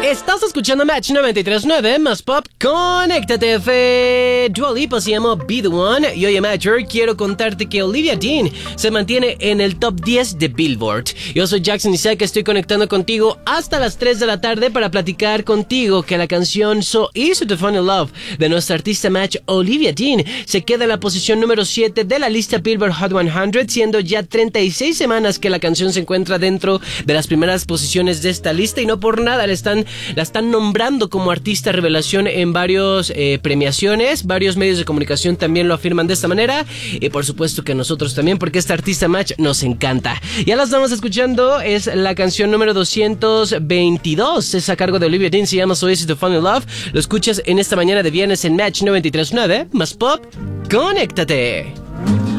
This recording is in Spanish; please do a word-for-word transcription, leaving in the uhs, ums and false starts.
Estás escuchando Match noventa y tres punto nueve más Pop. Conéctate, fe. Dua Lipa se llama Be The One. Y oye, Matcher, quiero contarte que Olivia Dean se mantiene en el top diez de Billboard. Yo soy Jackson Isaac, estoy conectando contigo hasta las tres de la tarde para platicar contigo que la canción So Easy To Fall In Love de nuestra artista Match Olivia Dean se queda en la posición número siete de la lista Billboard Hot cien, siendo ya treinta y seis semanas que la canción se encuentra dentro de las primeras posiciones de esta lista, y no por nada le están, la están nombrando como artista revelación en varios eh, premiaciones. Varios medios de comunicación también lo afirman de esta manera, y por supuesto que nosotros también, porque esta artista Match nos encanta. Ya la estamos escuchando, es la canción número doscientos veintidós, es a cargo de Olivia Dean, se llama So Easy To Fall In Love. Lo escuchas en esta mañana de viernes en Match noventa y tres punto nueve más Pop. Conéctate.